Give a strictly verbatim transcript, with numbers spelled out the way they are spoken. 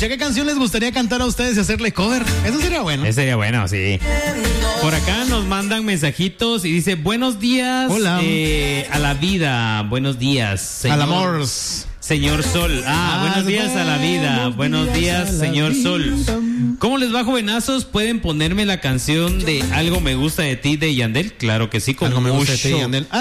Mucha, ¿qué canción les gustaría cantar a ustedes y hacerle cover? Eso sería bueno. Eso sería bueno, sí. Por acá nos mandan mensajitos y dice, buenos días. Hola. Eh, a la vida, buenos días. Señor, Al amor. Señor Sol. Ah, Ah, buenos días a la vida. buenos Buenos días días, a la señor vida. Sol. ¿Cómo les va, jovenazos? ¿Pueden ponerme la canción de Algo me gusta de ti de Yandel? Claro que sí, con Algo me gusta de mucho, ti, Yandel.